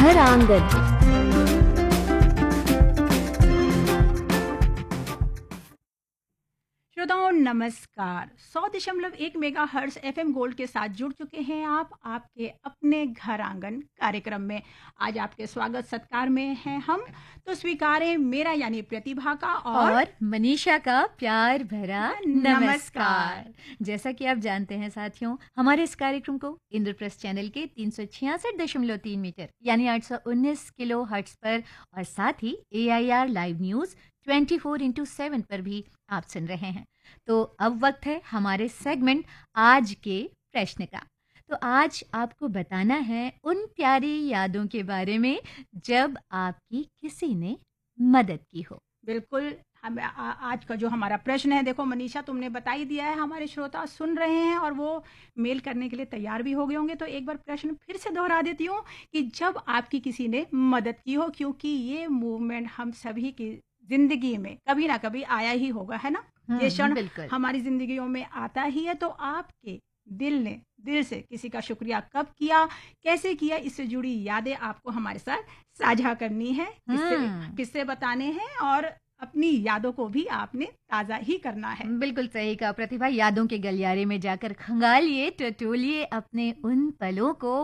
घर आंगन। श्रोताओं नमस्कार। 100.1 मेगा हर्ट्ज एफएम गोल्ड के साथ जुड़ चुके हैं आप आपके अपने घर आंगन कार्यक्रम में। आज आपके स्वागत सत्कार में हैं हम। तो स्वीकारें मेरा यानी प्रतिभा का और मनीषा का प्यार भरा नमस्कार। जैसा कि आप जानते हैं साथियों, हमारे इस कार्यक्रम को इंद्रप्रस्थ चैनल के 366.3 मीटर यानी 819 किलो हर्ट्ज पर और साथ ही AIR लाइव न्यूज 24/7 पर भी आप सुन रहे हैं। तो अब वक्त है हमारे सेगमेंट आज के प्रश्न का। तो आज आपको बताना है उन प्यारी यादों के बारे में जब आपकी किसी ने मदद की हो। बिल्कुल। आज का जो हमारा प्रश्न है, देखो मनीषा तुमने बता ही दिया है, हमारे श्रोता सुन रहे हैं और वो मेल करने के लिए तैयार भी हो गए होंगे। तो एक बार प्रश्न फिर से दोहरा देती हूँ कि जब आपकी किसी ने मदद की हो, क्योंकि ये मूवमेंट हम सभी की जिंदगी में कभी ना कभी आया ही होगा, है ना। ये क्षण बिल्कुल। हमारी जिंदगियों में आता ही है। तो आपके दिल से किसी का शुक्रिया कब किया, कैसे किया, इससे जुड़ी यादें आपको हमारे साथ साझा करनी है, किससे बताने हैं और अपनी यादों को भी आपने ताजा ही करना है। बिल्कुल सही कहा प्रतिभा। यादों के गलियारे में जाकर खंगालिए, टटोलिए अपने उन पलों को,